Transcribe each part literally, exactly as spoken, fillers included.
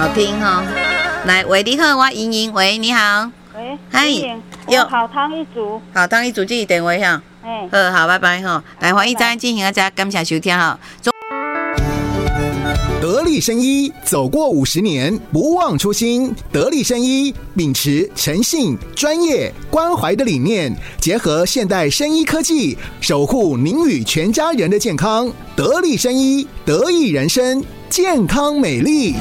好听哈、哦。来，喂，你好，我莹莹，喂，你好。 喂， 嗨， 有好汤一组。 好汤一组，这是电话哈。哎，好，好，拜拜哈。来，欢迎再进行一下，感谢收听哈。 得力生医走过五十年，不忘初心。得力生医秉持诚信、专业、关怀的理念，结合现代生医科技，守护您与全家人的健康。得力生医，得益人生，健康美丽。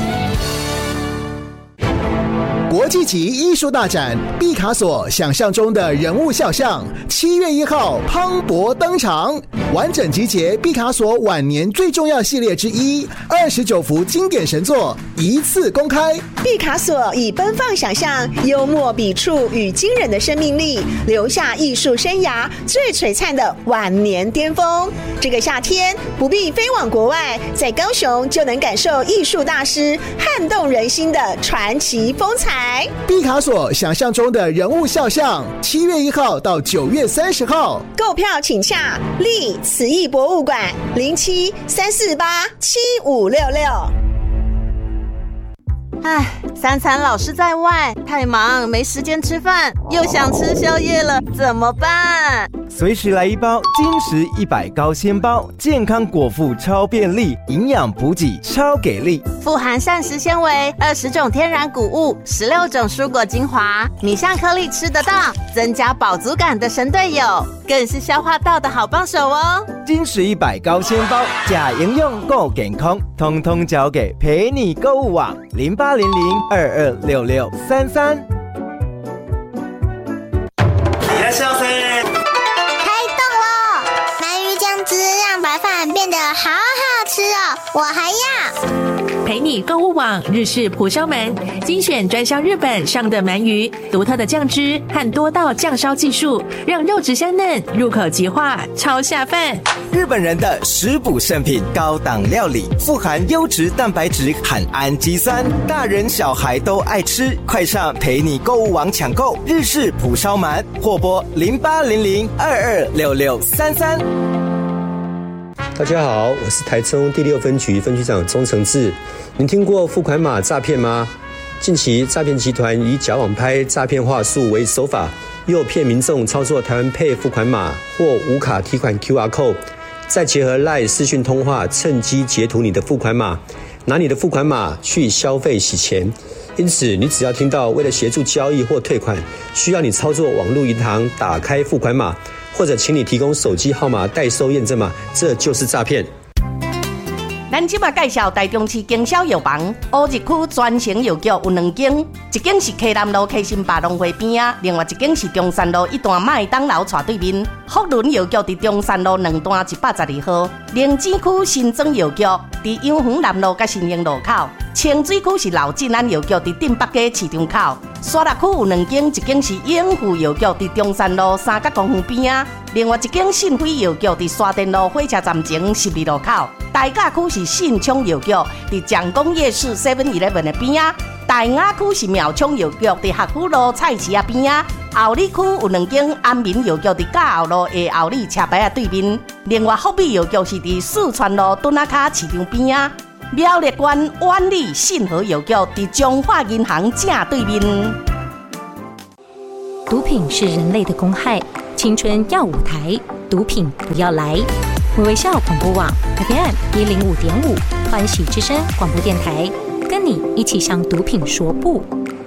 国际级艺术大展毕卡索想象中的人物肖像，七月一号磅礴登场，完整集结毕卡索晚年最重要系列之一，二十九幅经典神作一次公开。 毕卡索以奔放想象、幽默笔触与惊人的生命力，留下艺术生涯最璀璨的晚年巅峰。这个夏天不必飞往国外，在高雄就能感受艺术大师撼动人心的传奇风采。 毕卡索想象中的人物肖像，七月一号到九月三十号， 购票请洽立慈艺博物馆零七三四八七五六六。 唉，三餐老是在外，太忙没时间吃饭，又想吃宵夜了，怎么办？ 随时来一包金石一百高纤包，健康果腹超便利，营养补给超给力， 富含膳食纤维，二十种天然谷物，十六种蔬果精华，米香颗粒吃得到，增加饱足感的神队友，更是消化道的好帮手哦。 金石一百高纤包，假营养够健康，通通交给陪你购物网零八零零二二六六三三。 いらっしゃいませ。 让白饭变得好好吃哦，我还要。 陪你购物网日式蒲烧鳗，精选专销日本上的鳗鱼，独特的酱汁和多道酱烧技术，让肉质香嫩，入口即化，超下饭。 日本人的食补圣品，高档料理，富含优质蛋白质和氨基酸，大人小孩都爱吃。快上陪你购物网抢购日式蒲烧鳗，或拨零八零零二二六六三三。 大家好，我是台中第六分局分局长钟承志。您听过付款码诈骗吗？近期诈骗集团以假网拍、诈骗话术为手法，诱骗民众操作台湾 Pay 付款码或无卡提款 Q R code， 再结合 LINE 视讯通话，趁机截图你的付款码，拿你的付款码去消费洗钱。因此，你只要听到为了协助交易或退款，需要你操作网络银行打开付款码，或者请你提供手机号码代收验证码，这就是诈骗。 咱即马介绍台中市经销药房乌日区专营药局有两间，一间是溪南路溪新百农会边啊，另外一间是中山路一段麦当劳斜对面。福伦药局伫中山路两段一百十二号，灵芝区新庄药局伫永恒南路甲新兴路口，清水区是老进安药局伫镇北街市场口。沙鹿区有两间，一间是永富药局伫中山路三角公园边啊，另外一间信辉药局伫沙田路火车站前十二路口。大甲区是信昌药局伫蒋公夜市 seven eleven 的边啊，大雅区是苗昌药局伫学府路菜市啊边啊，后里区有两间安民药局伫嘉后路的后里车牌啊对面，另外福美药局是伫四川路墩仔卡市场边啊，苗栗县万里信和药局伫中华银行正对面。 毒品是人类的公害，青春要舞台，毒品不要来。微笑广播网 F M 一零五点五，欢喜之声广播电台，跟你一起向毒品说不。